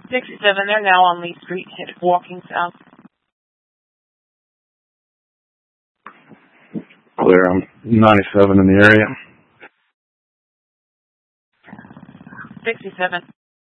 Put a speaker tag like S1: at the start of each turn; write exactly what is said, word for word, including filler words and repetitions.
S1: sixty-seven, they're now on Lee Street, headed walking south.
S2: Clear, I'm ninety-seven in the area.
S1: sixty-seven.